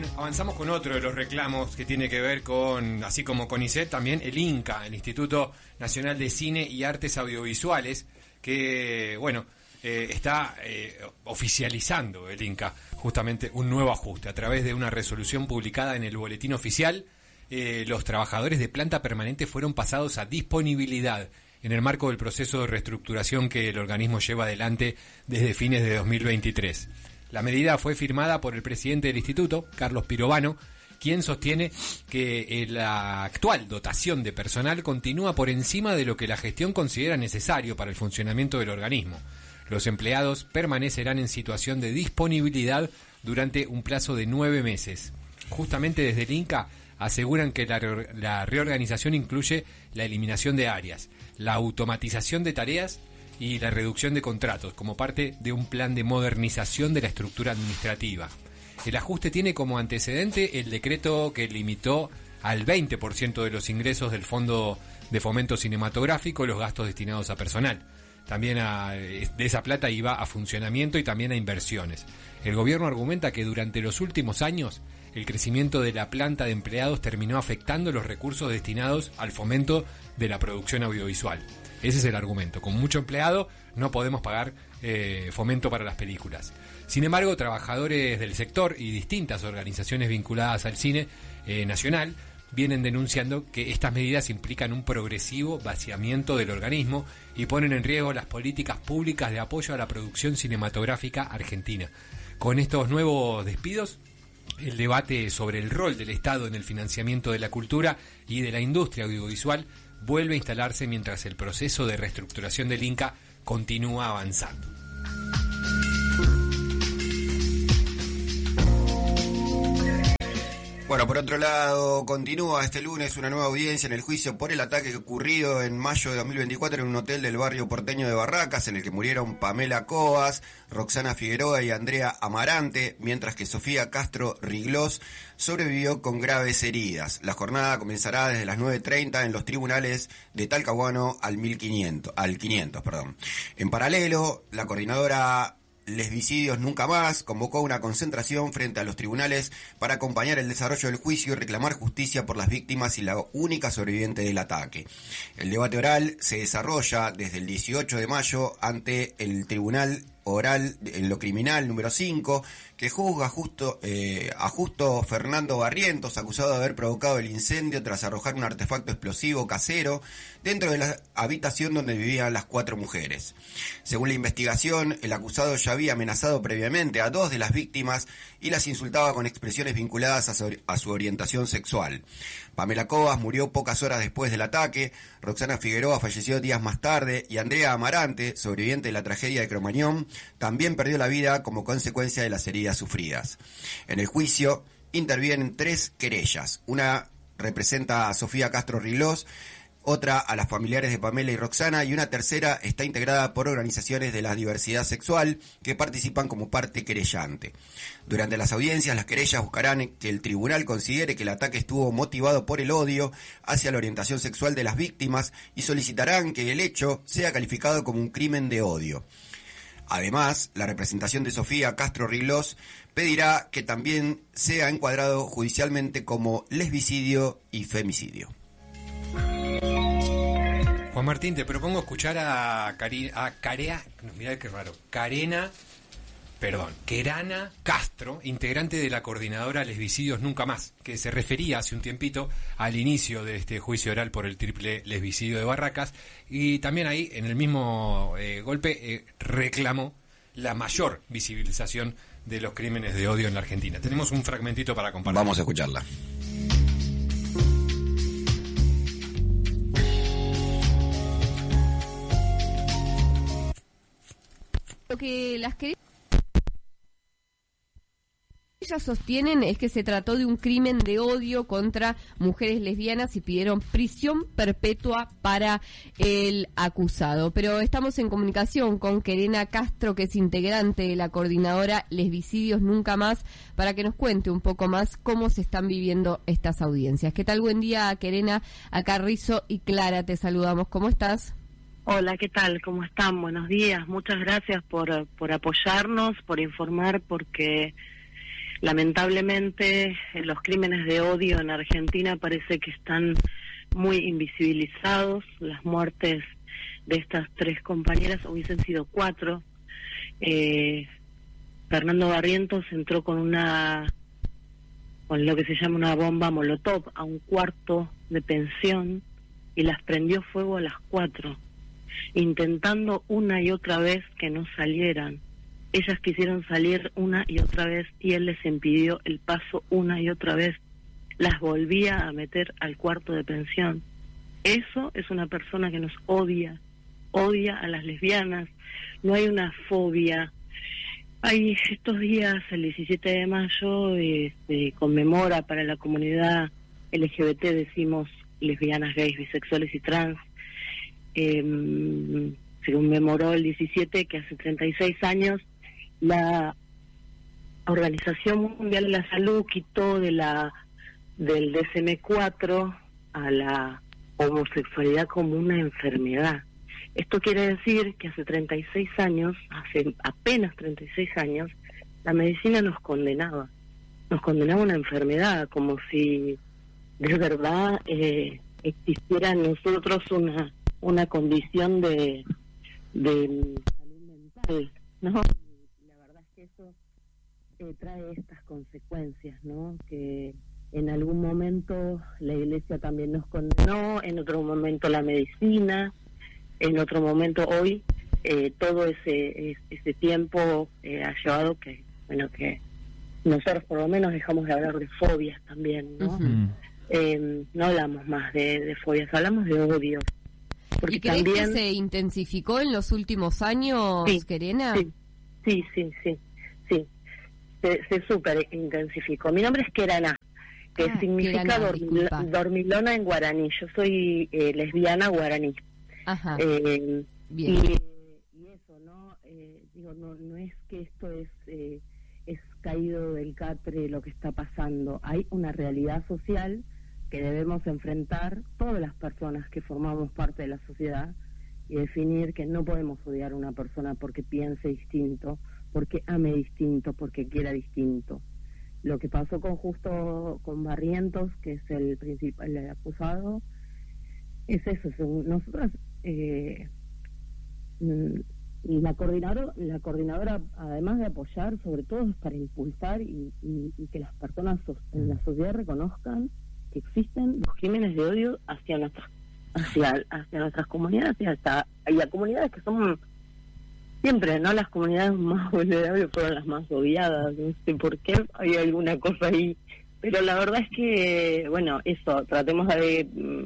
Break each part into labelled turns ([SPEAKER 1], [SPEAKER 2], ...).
[SPEAKER 1] Bien, avanzamos con otro de los reclamos que tiene que ver con, así como CONICET, también el INCA, el Instituto Nacional de Cine y Artes Audiovisuales, que, bueno, está oficializando el INCA justamente un nuevo ajuste. A través de una resolución publicada en el Boletín Oficial, los trabajadores de planta permanente fueron pasados a disponibilidad en el marco del proceso de reestructuración que el organismo lleva adelante desde fines de 2023. La medida fue firmada por el presidente del instituto, Carlos Pirovano, quien sostiene que la actual dotación de personal continúa por encima de lo que la gestión considera necesario para el funcionamiento del organismo. Los empleados permanecerán en situación de disponibilidad durante un plazo de 9 meses. Justamente desde el INCA aseguran que la reorganización incluye la eliminación de áreas, la automatización de tareas y la reducción de contratos como parte de un plan de modernización de la estructura administrativa. El ajuste tiene como antecedente el decreto que limitó al 20% de los ingresos del Fondo de Fomento Cinematográfico los gastos destinados a personal. También de esa plata iba a funcionamiento y también a inversiones. El gobierno argumenta que durante los últimos años el crecimiento de la planta de empleados terminó afectando los recursos destinados al fomento de la producción audiovisual. Ese es el argumento. Con mucho empleado no podemos pagar fomento para las películas. Sin embargo, trabajadores del sector y distintas organizaciones vinculadas al cine nacional vienen denunciando que estas medidas implican un progresivo vaciamiento del organismo y ponen en riesgo las políticas públicas de apoyo a la producción cinematográfica argentina. Con estos nuevos despidos, el debate sobre el rol del Estado en el financiamiento de la cultura y de la industria audiovisual vuelve a instalarse mientras el proceso de reestructuración del INCA continúa avanzando.
[SPEAKER 2] Bueno, por otro lado, continúa este lunes una nueva audiencia en el juicio por el ataque ocurrido en mayo de 2024 en un hotel del barrio porteño de Barracas, en el que murieron Pamela Covas, Roxana Figueroa y Andrea Amarante, mientras que Sofía Castro Riglós sobrevivió con graves heridas. La jornada comenzará desde las 9:30 en los tribunales de Talcahuano al 500. En paralelo, la coordinadora Lesbicidios Nunca Más convocó una concentración frente a los tribunales para acompañar el desarrollo del juicio y reclamar justicia por las víctimas y la única sobreviviente del ataque. El debate oral se desarrolla desde el 18 de mayo ante el Tribunal Oral en lo Criminal número 5, que juzga a Justo Fernando Barrientos, acusado de haber provocado el incendio tras arrojar un artefacto explosivo casero dentro de la habitación donde vivían las 4 mujeres. Según la investigación, el acusado ya había amenazado previamente a 2 de las víctimas y las insultaba con expresiones vinculadas a su orientación sexual. Pamela Covas murió pocas horas después del ataque, Roxana Figueroa falleció días más tarde y Andrea Amarante, sobreviviente de la tragedia de Cromañón, también perdió la vida como consecuencia de las heridas sufridas. En el juicio intervienen 3 querellas. Una representa a Sofía Castro Riglós, otra a las familiares de Pamela y Roxana y una tercera está integrada por organizaciones de la diversidad sexual que participan como parte querellante. Durante las audiencias, las querellas buscarán que el tribunal considere que el ataque estuvo motivado por el odio hacia la orientación sexual de las víctimas y solicitarán que el hecho sea calificado como un crimen de odio. Además, la representación de Sofía Castro Riglós pedirá que también sea encuadrado judicialmente como lesbicidio y femicidio.
[SPEAKER 1] Juan Martín, te propongo escuchar a Kerana Castro, integrante de la coordinadora Lesbicidios Nunca Más, que se refería hace un tiempito al inicio de este juicio oral por el triple lesbicidio de Barracas y también ahí, en el mismo golpe, reclamó la mayor visibilización de los crímenes de odio en la Argentina. Tenemos un fragmentito para compartir.
[SPEAKER 2] Vamos a escucharla.
[SPEAKER 3] Lo que las querellas sostienen es que se trató de un crimen de odio contra mujeres lesbianas y pidieron prisión perpetua para el acusado. Pero estamos en comunicación con Kerana Castro, que es integrante de la coordinadora Lesbicidios Nunca Más, para que nos cuente un poco más cómo se están viviendo estas audiencias. ¿Qué tal? Buen día, Kerana. Acá Rizo y Clara te saludamos. ¿Cómo estás?
[SPEAKER 4] Hola, ¿qué tal? ¿Cómo están? Buenos días. Muchas gracias por apoyarnos, por informar, porque Lamentablemente, los crímenes de odio en Argentina parece que están muy invisibilizados. Las muertes de estas 3 compañeras hubiesen sido 4. Fernando Barrientos entró con lo que se llama una bomba molotov a un cuarto de pensión y las prendió fuego a las 4, intentando una y otra vez que no salieran. Ellas quisieron salir una y otra vez y él les impidió el paso una y otra vez. Las volvía a meter al cuarto de pensión. Eso es una persona que nos odia a las lesbianas. No hay una fobia. Hay estos días, el 17 de mayo, se conmemora para la comunidad LGBT, decimos lesbianas, gays, bisexuales y trans. Se conmemoró el 17, que hace 36 años la Organización Mundial de la Salud quitó del DSM-4 a la homosexualidad como una enfermedad. Esto quiere decir que hace apenas 36 años, la medicina nos condenaba a una enfermedad, como si de verdad existiera en nosotros una condición de salud mental, ¿no? La verdad es que eso trae estas consecuencias, ¿no? Que en algún momento la Iglesia también nos condenó, en otro momento la medicina, en otro momento hoy, todo ese tiempo ha llevado que nosotros por lo menos dejamos de hablar de fobias también, ¿no? No hablamos más de fobias, hablamos de odio.
[SPEAKER 3] ¿Y crees que se intensificó en los últimos años, Kerena?
[SPEAKER 4] Sí. Se súper intensificó. Mi nombre es Kerana, que significa dormilona en guaraní. Yo soy lesbiana guaraní.
[SPEAKER 3] Ajá.
[SPEAKER 4] Bien. Y eso, ¿no? Digo, no es que esto es caído del catre lo que está pasando. Hay una realidad social que debemos enfrentar todas las personas que formamos parte de la sociedad y definir que no podemos odiar a una persona porque piense distinto, porque ame distinto, porque quiera distinto. Lo que pasó con Barrientos, que es el acusado, es eso. Nosotras, la coordinadora, además de apoyar, sobre todo es para impulsar y que las personas en la sociedad reconozcan que existen los crímenes de odio hacia nuestras comunidades y a comunidades que son siempre, ¿no? Las comunidades más vulnerables fueron las más odiadas. No sé por qué, hay alguna cosa ahí. Pero la verdad es que, bueno, eso, tratemos de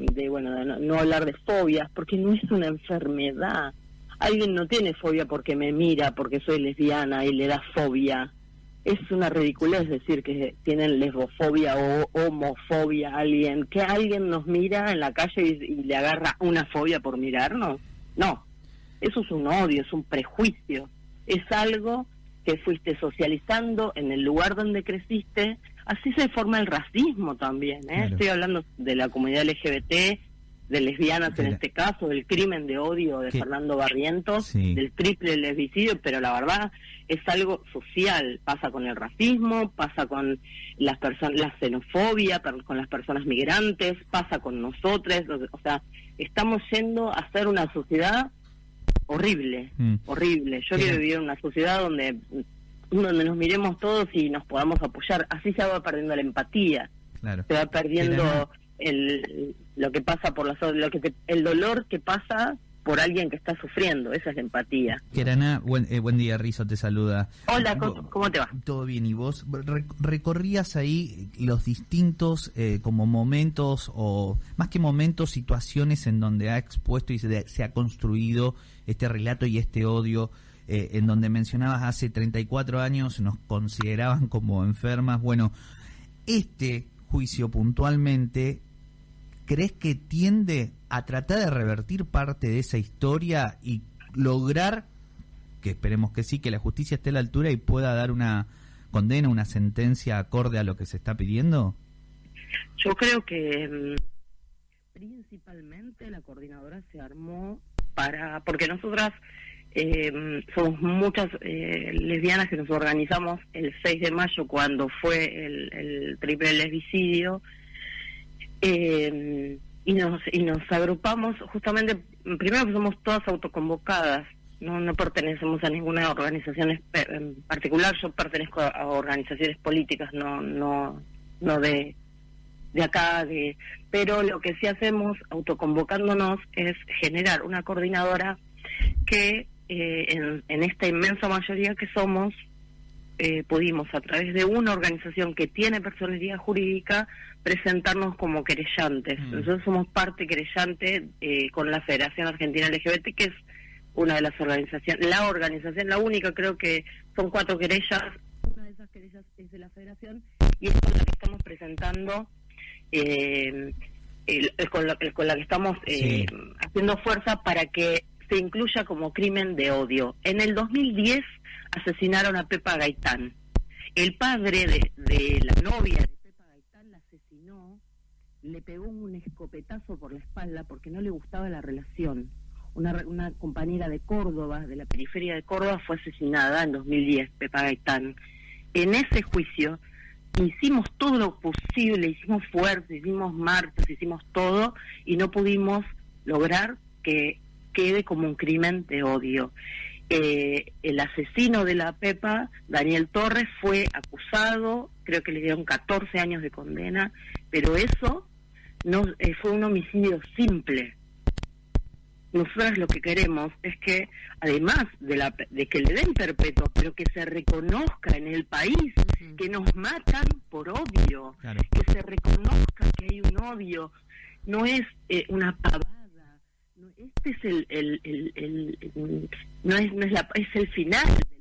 [SPEAKER 4] no hablar de fobias, porque no es una enfermedad. Alguien no tiene fobia porque me mira, porque soy lesbiana y le da fobia. Es una ridiculez decir que tienen lesbofobia o homofobia a alguien. Que alguien nos mira en la calle y le agarra una fobia por mirarnos. No, eso es un odio, es un prejuicio. Es algo que fuiste socializando en el lugar donde creciste. Así se forma el racismo también, ¿eh? Claro. Estoy hablando de la comunidad LGBT, de lesbianas en este caso, del crimen de odio de Fernando Barrientos, del triple lesbicidio, pero la verdad es algo social. Pasa con el racismo, pasa con la xenofobia, con las personas migrantes, pasa con nosotros. O sea, estamos yendo a ser una sociedad horrible. Yo quiero vivir en una sociedad donde nos miremos todos y nos podamos apoyar. Así se va perdiendo la empatía, se va perdiendo lo que pasa el dolor que pasa por alguien que está sufriendo. Esa es la empatía.
[SPEAKER 5] Kerana, buen día, Rizo te saluda.
[SPEAKER 4] Hola, ¿cómo te va?
[SPEAKER 5] Todo bien, ¿y vos? ¿Recorrías ahí los distintos como momentos, o más que momentos, situaciones en donde ha expuesto y se ha construido este relato y este odio, en donde mencionabas hace 34 años nos consideraban como enfermas? Bueno, este juicio puntualmente, ¿crees que tiende a tratar de revertir parte de esa historia y lograr, que esperemos que sí, que la justicia esté a la altura y pueda dar una condena, una sentencia acorde a lo que se está pidiendo?
[SPEAKER 4] Yo creo que principalmente la coordinadora se armó porque nosotras somos muchas lesbianas que nos organizamos el 6 de mayo cuando fue el triple lesbicidio, y nos agrupamos justamente, primero que somos todas autoconvocadas, no pertenecemos a ninguna organización en particular. Yo pertenezco a organizaciones políticas, no de acá, pero lo que sí hacemos autoconvocándonos es generar una coordinadora que en esta inmensa mayoría que somos, pudimos a través de una organización que tiene personalidad jurídica presentarnos como querellantes. Nosotros somos parte querellante con la Federación Argentina LGBT, que es una de las organizaciones, la única, creo que son 4 querellas, una de esas querellas es de la Federación, y es con la que estamos presentando, con la que estamos haciendo fuerza para que se incluya como crimen de odio. En el 2010 asesinaron a Pepa Gaitán. El padre de la novia de Pepa Gaitán la asesinó, le pegó un escopetazo por la espalda porque no le gustaba la relación. Una compañera de Córdoba, de la periferia de Córdoba, fue asesinada en 2010, Pepa Gaitán. En ese juicio hicimos todo lo posible, hicimos fuerza, hicimos marchas, hicimos todo, y no pudimos lograr que quede como un crimen de odio. El asesino de la Pepa, Daniel Torres, fue acusado, creo que le dieron 14 años de condena, pero eso no fue un homicidio simple. Nosotras lo que queremos es que, además de que le den perpetuo, pero que se reconozca en el país que nos matan por odio, claro, que se reconozca que hay un odio, no es una pavada, no, este es es el final